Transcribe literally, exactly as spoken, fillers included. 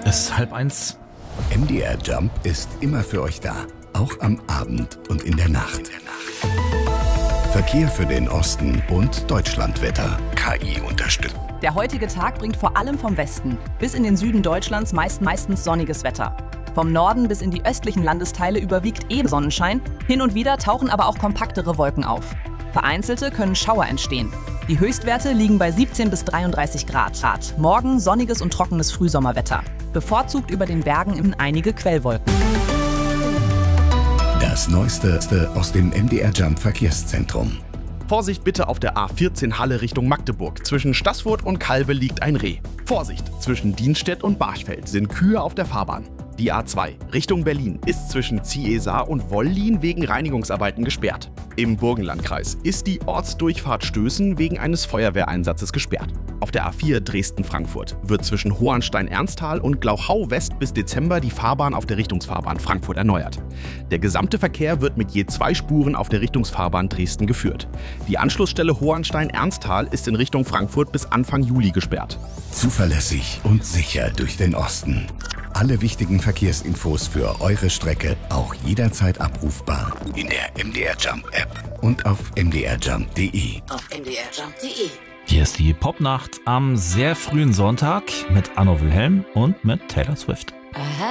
Es ist halb eins. M D R Jump ist immer für euch da, auch am Abend und in der Nacht. Verkehr für den Osten und Deutschlandwetter. K I unterstützt. Der heutige Tag bringt vor allem vom Westen bis in den Süden Deutschlands meist, meistens sonniges Wetter. Vom Norden bis in die östlichen Landesteile überwiegt eben Sonnenschein, hin und wieder tauchen aber auch kompaktere Wolken auf. Vereinzelte können Schauer entstehen. Die Höchstwerte liegen bei siebzehn bis dreiunddreißig Grad. Morgen sonniges und trockenes Frühsommerwetter. Bevorzugt über den Bergen in einige Quellwolken. Das Neueste aus dem M D R Jump Verkehrszentrum. Vorsicht bitte auf der A vierzehn Halle Richtung Magdeburg. Zwischen Staßfurt und Kalbe liegt ein Reh. Vorsicht! Zwischen Dienstedt und Barchfeld sind Kühe auf der Fahrbahn. Die A zwei Richtung Berlin ist zwischen Ziesar und Wollin wegen Reinigungsarbeiten gesperrt. Im Burgenlandkreis ist die Ortsdurchfahrt Stößen wegen eines Feuerwehreinsatzes gesperrt. Auf der A vier Dresden-Frankfurt wird zwischen Hohenstein-Ernsthal und Glauchau-West bis Dezember die Fahrbahn auf der Richtungsfahrbahn Frankfurt erneuert. Der gesamte Verkehr wird mit je zwei Spuren auf der Richtungsfahrbahn Dresden geführt. Die Anschlussstelle Hohenstein-Ernsthal ist in Richtung Frankfurt bis Anfang Juli gesperrt. Zuverlässig und sicher durch den Osten. Alle wichtigen Verkehrsinfos für eure Strecke auch jederzeit abrufbar in der M D R Jump App und auf m d r jump punkt d e. Auf m d r jump punkt d e. Hier ist die Popnacht am sehr frühen Sonntag mit Anno Wilhelm und mit Taylor Swift. Aha.